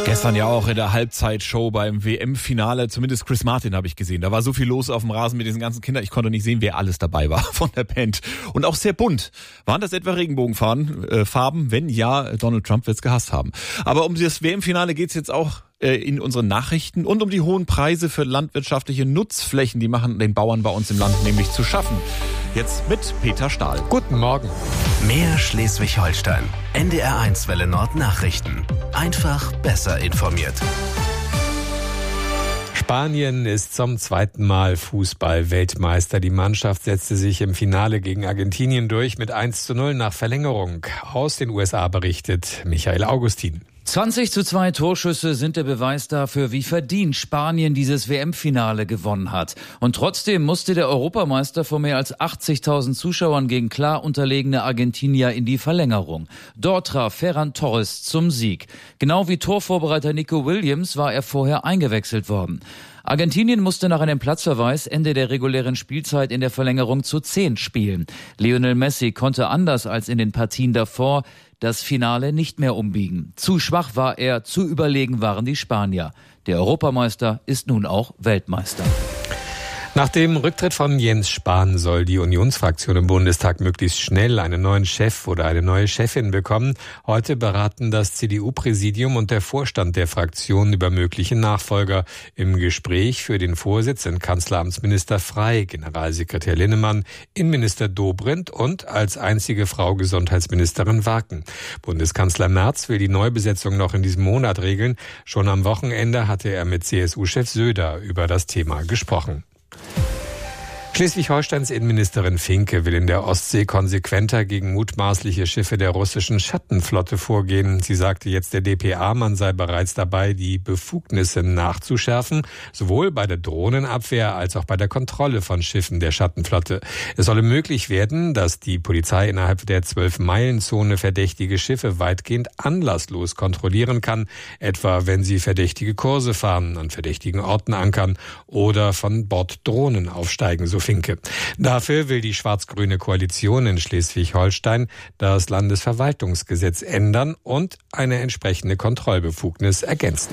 Gestern ja auch in der Halbzeitshow beim WM-Finale, zumindest Chris Martin habe ich gesehen. Da war so viel los auf dem Rasen mit diesen ganzen Kindern. Ich konnte nicht sehen, wer alles dabei war von der Band. Und auch sehr bunt. Waren das etwa Regenbogenfarben? Wenn ja, Donald Trump wird es gehasst haben. Aber um das WM-Finale geht's jetzt auch in unseren Nachrichten und um die hohen Preise für landwirtschaftliche Nutzflächen. Die machen den Bauern bei uns im Land nämlich zu schaffen. Jetzt mit Peter Stahl. Guten Morgen. Mehr Schleswig-Holstein. NDR1 Welle Nord Nachrichten. Einfach besser informiert. Spanien ist zum zweiten Mal Fußball-Weltmeister. Die Mannschaft setzte sich im Finale gegen Argentinien durch mit 1:0 nach Verlängerung. Aus den USA berichtet Michael Augustin. 20:2 Torschüsse sind der Beweis dafür, wie verdient Spanien dieses WM-Finale gewonnen hat. Und trotzdem musste der Europameister vor mehr als 80.000 Zuschauern gegen klar unterlegene Argentinier in die Verlängerung. Dort traf Ferran Torres zum Sieg. Genau wie Torvorbereiter Nico Williams war er vorher eingewechselt worden. Argentinien musste nach einem Platzverweis Ende der regulären Spielzeit in der Verlängerung zu 10 spielen. Lionel Messi konnte anders als in den Partien davor das Finale nicht mehr umbiegen. Zu schwach war er, zu überlegen waren die Spanier. Der Europameister ist nun auch Weltmeister. Nach dem Rücktritt von Jens Spahn soll die Unionsfraktion im Bundestag möglichst schnell einen neuen Chef oder eine neue Chefin bekommen. Heute beraten das CDU-Präsidium und der Vorstand der Fraktion über mögliche Nachfolger. Im Gespräch für den Vorsitz sind Kanzleramtsminister Frey, Generalsekretär Linnemann, Innenminister Dobrindt und als einzige Frau Gesundheitsministerin Warken. Bundeskanzler Merz will die Neubesetzung noch in diesem Monat regeln. Schon am Wochenende hatte er mit CSU-Chef Söder über das Thema gesprochen. Schleswig-Holsteins Innenministerin Finke will in der Ostsee konsequenter gegen mutmaßliche Schiffe der russischen Schattenflotte vorgehen. Sie sagte jetzt der dpa, man sei bereits dabei, die Befugnisse nachzuschärfen, sowohl bei der Drohnenabwehr als auch bei der Kontrolle von Schiffen der Schattenflotte. Es solle möglich werden, dass die Polizei innerhalb der 12-Meilen-Zone verdächtige Schiffe weitgehend anlasslos kontrollieren kann, etwa wenn sie verdächtige Kurse fahren, an verdächtigen Orten ankern oder von Bord Drohnen aufsteigen, so Finke. Dafür will die schwarz-grüne Koalition in Schleswig-Holstein das Landesverwaltungsgesetz ändern und eine entsprechende Kontrollbefugnis ergänzen.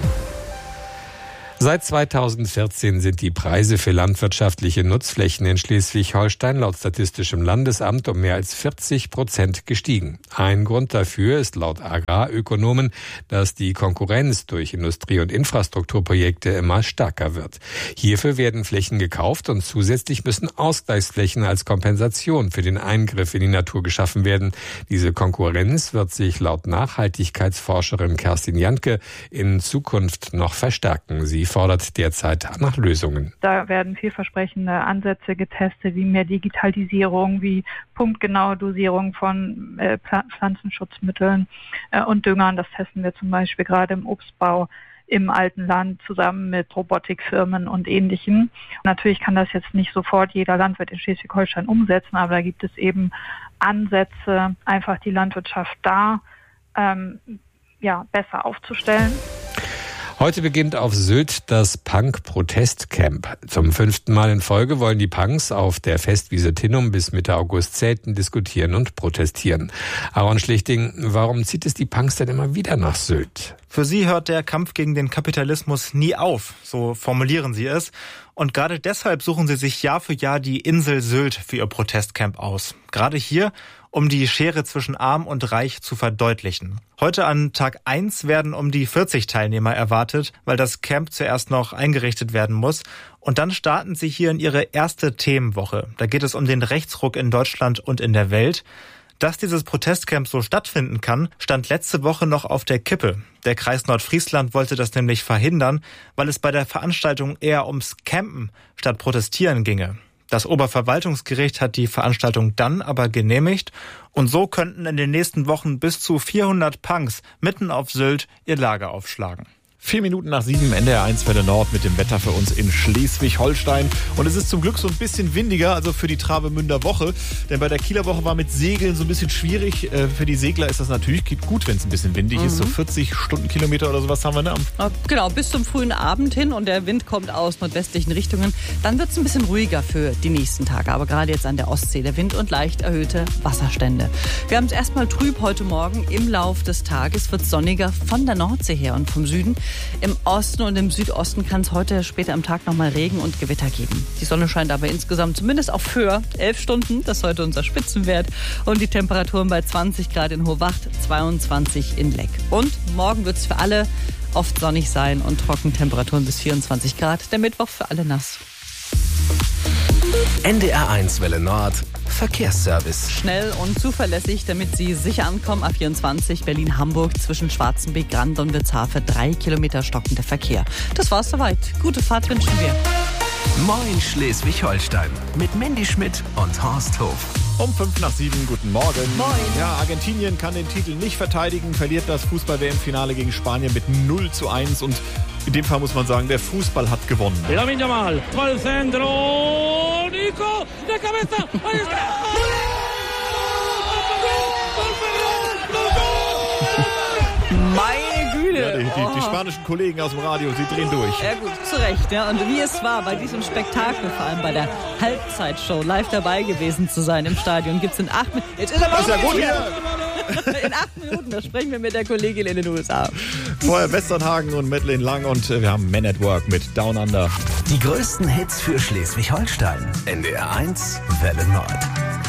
Seit 2014 sind die Preise für landwirtschaftliche Nutzflächen in Schleswig-Holstein laut Statistischem Landesamt um mehr als 40% gestiegen. Ein Grund dafür ist laut Agrarökonomen, dass die Konkurrenz durch Industrie- und Infrastrukturprojekte immer stärker wird. Hierfür werden Flächen gekauft und zusätzlich müssen Ausgleichsflächen als Kompensation für den Eingriff in die Natur geschaffen werden. Diese Konkurrenz wird sich laut Nachhaltigkeitsforscherin Kerstin Jantke in Zukunft noch verstärken. Sie fordert derzeit nach Lösungen. Da werden vielversprechende Ansätze getestet, wie mehr Digitalisierung, wie punktgenaue Dosierung von Pflanzenschutzmitteln und Düngern. Das testen wir zum Beispiel gerade im Obstbau im alten Land zusammen mit Robotikfirmen und Ähnlichem. Natürlich kann das jetzt nicht sofort jeder Landwirt in Schleswig-Holstein umsetzen, aber da gibt es eben Ansätze, einfach die Landwirtschaft da besser aufzustellen. Heute beginnt auf Sylt das Punk-Protestcamp. Zum 5. Mal in Folge wollen die Punks auf der Festwiese Tinnum bis Mitte August zelten, diskutieren und protestieren. Aaron Schlichting, warum zieht es die Punks denn immer wieder nach Sylt? Für sie hört der Kampf gegen den Kapitalismus nie auf, so formulieren sie es. Und gerade deshalb suchen sie sich Jahr für Jahr die Insel Sylt für ihr Protestcamp aus. Gerade hier, um die Schere zwischen Arm und Reich zu verdeutlichen. Heute an Tag 1 werden um die 40 Teilnehmer erwartet, weil das Camp zuerst noch eingerichtet werden muss. Und dann starten sie hier in ihre erste Themenwoche. Da geht es um den Rechtsruck in Deutschland und in der Welt. Dass dieses Protestcamp so stattfinden kann, stand letzte Woche noch auf der Kippe. Der Kreis Nordfriesland wollte das nämlich verhindern, weil es bei der Veranstaltung eher ums Campen statt Protestieren ginge. Das Oberverwaltungsgericht hat die Veranstaltung dann aber genehmigt und so könnten in den nächsten Wochen bis zu 400 Punks mitten auf Sylt ihr Lager aufschlagen. 4 Minuten nach 7, NDR1 Welle Nord mit dem Wetter für uns in Schleswig-Holstein. Und es ist zum Glück so ein bisschen windiger, also für die Travemünder Woche. Denn bei der Kieler Woche war mit Segeln so ein bisschen schwierig. Für die Segler ist das natürlich gut, wenn es ein bisschen windig ist. So 40 Stundenkilometer oder sowas haben wir, ne? Genau, bis zum frühen Abend hin und der Wind kommt aus nordwestlichen Richtungen. Dann wird es ein bisschen ruhiger für die nächsten Tage. Aber gerade jetzt an der Ostsee der Wind und leicht erhöhte Wasserstände. Wir haben es erstmal trüb heute Morgen. Im Lauf des Tages wird es sonniger von der Nordsee her und vom Süden. Im Osten und im Südosten kann es heute später am Tag nochmal Regen und Gewitter geben. Die Sonne scheint aber insgesamt zumindest auch für 11 Stunden. Das ist heute unser Spitzenwert. Und die Temperaturen bei 20 Grad in Hohwacht, 22 in Leck. Und morgen wird es für alle oft sonnig sein und Trockentemperaturen bis 24 Grad. Der Mittwoch für alle nass. NDR1 Welle Nord Verkehrsservice. Schnell und zuverlässig, damit Sie sicher ankommen. A24 Berlin-Hamburg zwischen Schwarzenbeck, Grand und Witzhafe. 3 Kilometer stockender Verkehr. Das war's soweit. Gute Fahrt wünschen wir. Moin Schleswig-Holstein mit Mandy Schmidt und Horst Hof. Um 5:05, guten Morgen. Moin. Ja, Argentinien kann den Titel nicht verteidigen, verliert das Fußball-WM-Finale gegen Spanien mit 0:1 und in dem Fall muss man sagen, der Fußball hat gewonnen. Lamine Yamal, va al centro, Nico, de cabeza, ahí está. Meine Güte. Ja, die spanischen Kollegen aus dem Radio, sie drehen durch. Ja gut, zu Recht. Ja. Und wie es war, bei diesem Spektakel, vor allem bei der Halbzeitshow, live dabei gewesen zu sein im Stadion, gibt es in 8 Minuten... Jetzt ist er Ist ja gut hier. In 8 Minuten, da sprechen wir mit der Kollegin in den USA. Vorher Westernhagen und Madeleine Lang und wir haben Men at Work mit Down Under. Die größten Hits für Schleswig-Holstein. NDR1 Welle Nord.